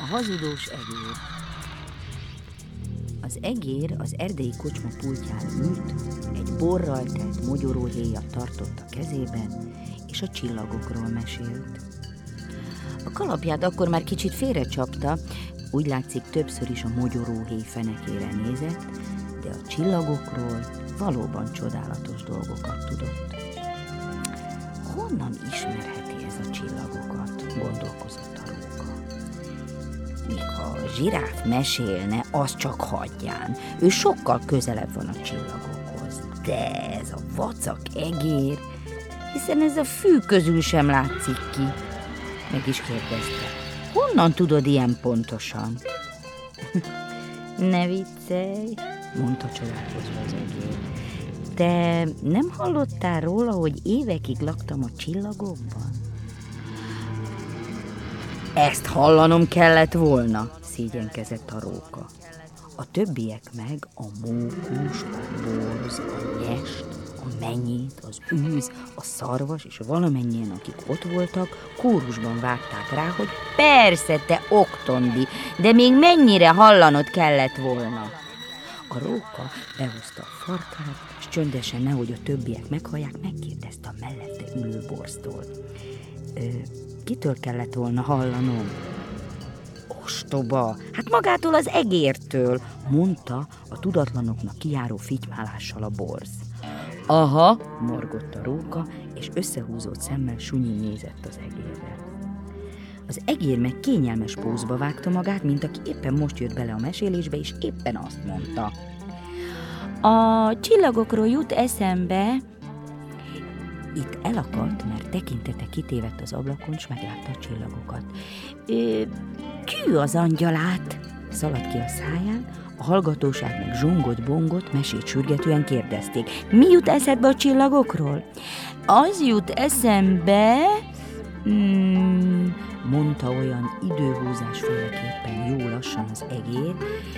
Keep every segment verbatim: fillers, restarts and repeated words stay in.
A hazudós egér. Az egér az erdei kocsma pultján ült, egy borral telt mogyoróhéjat tartott a kezében, és a csillagokról mesélt. A kalapját akkor már kicsit félrecsapta, úgy látszik többször is a mogyoróhéj fenekére nézett, de a csillagokról valóban csodálatos dolgokat tudott. Honnan ismerheti ez a csillagokat, gondolkozott a róka. Míg ha a zsiráf mesélne, az csak hagyján. Ő sokkal közelebb van a csillagokhoz. De ez a vacak egér, hiszen ez a fű közül sem látszik ki. Meg is kérdezte, honnan tudod ilyen pontosan? Ne viccelj, mondta csodálkozva az egér. Te nem hallottál róla, hogy évekig laktam a csillagokban? Ezt hallanom kellett volna, szégyenkezett a róka. A többiek meg a mókus, a borz, a nyest, a menyét, az űz, a szarvas és valamennyien, akik ott voltak, kórusban vágták rá, hogy persze, te oktondi, de még mennyire hallanod kellett volna. A róka behúzta a farkát, és csöndesen, nehogy a többiek meghallják, megkérdezte a mellette ülő borztól. Kitől kellett volna hallanom? Ostoba, hát magától az egértől, mondta a tudatlanoknak kijáró fitymálással a borz. Aha, morgott a róka, és összehúzott szemmel sunyin nézett az egérre. Az egér meg kényelmes pózba vágta magát, mint aki éppen most jött bele a mesélésbe, és éppen azt mondta. A csillagokról jut eszembe. Itt elakadt, mert tekintete kitévedt az ablakon, s meglátta a csillagokat. Ö, kű az angyalát, szaladt ki a száján, a hallgatóság meg zsongott-bongott, mesét sürgetően kérdezték. Mi jut eszedbe a csillagokról? Az jut eszembe, hmm, mondta olyan időhúzásféleképpen jó lassan az egér,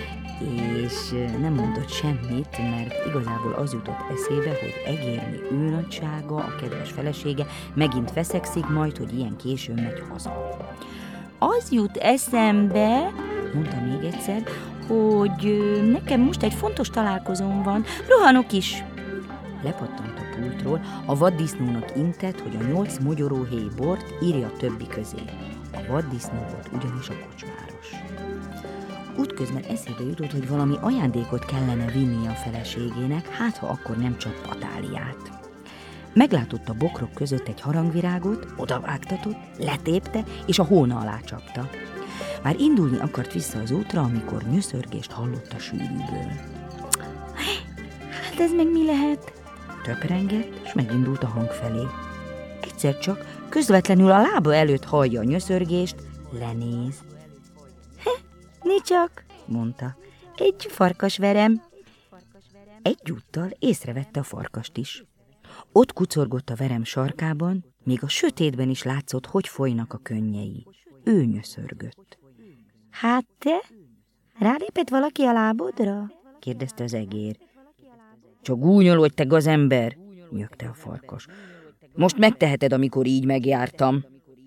és nem mondott semmit, mert igazából az jutott eszébe, hogy egérni ő nagysága, a kedves felesége megint veszekszik majd, hogy ilyen későn megy haza. Az jut eszembe, mondta még egyszer, hogy nekem most egy fontos találkozóm van, rohanok is. Lepattant a pultról, a vaddisznónak intett, hogy a nyolc mogyoróhéj bort írja a többi közé. A vaddisznó volt ugyanis a kocsmáros. Útközben eszébe jutott, hogy valami ajándékot kellene vinnie a feleségének, hát ha akkor nem csak patáliát. Meglátott a bokrok között egy harangvirágot, odavágtatott, letépte, és a hóna alá csapta. Már indulni akart vissza az útra, amikor nyöszörgést hallott a sűrűből. Hát ez meg mi lehet? Töprengett, és megindult a hang felé. Egyszer csak közvetlenül a lába előtt hallja a nyöszörgést, lenéz. Nicsak, mondta, egy farkasverem. Egyúttal észrevette a farkast is. Ott kucorgott a verem sarkában, még a sötétben is látszott, hogy folynak a könnyei. Ő nyöszörgött. Hát te? Rálépett valaki a lábodra? Kérdezte az egér. Csak gúnyolódj, te gazember, nyögte a farkas. Most megteheted, amikor így megjártam.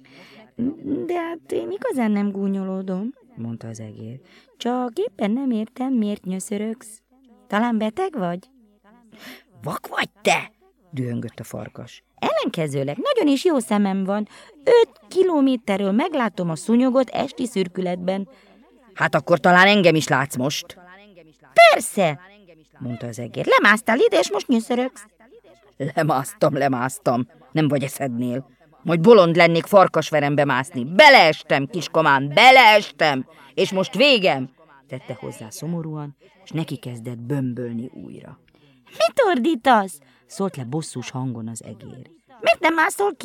De hát én igazán nem gúnyolódom, mondta az egér. Csak éppen nem értem, miért nyöszörögsz. Talán beteg vagy? Vak vagy te? Dühöngött a farkas. Ellenkezőleg nagyon is jó szemem van. Öt kilométerről meglátom a szúnyogot esti szürkületben. Hát akkor talán engem is látsz most. Persze, mondta az egér. Lemásztál ide, és most nyöszörögsz. Lemásztam, lemásztam. Nem vagy eszednél. Majd bolond lennék farkasverembe mászni. Beleestem, kiskomám, beleestem. És most végem, tette hozzá szomorúan, és neki kezdett bömbölni újra. Mit ordítasz? Szólt le bosszús hangon az egér. Miért nem mászol ki?